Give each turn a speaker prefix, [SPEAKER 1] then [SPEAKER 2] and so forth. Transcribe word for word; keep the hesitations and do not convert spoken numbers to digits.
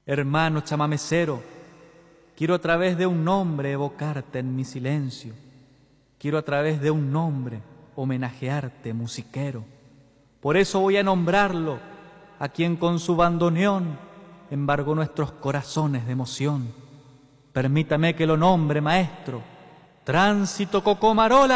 [SPEAKER 1] Hermano chamamecero, quiero a través de un nombre evocarte en mi silencio. Quiero a través de un nombre homenajearte, musiquero. Por eso voy a nombrarlo, a quien con su bandoneón embargó nuestros corazones de emoción. Permítame que lo nombre, maestro, Tránsito Cocomarola.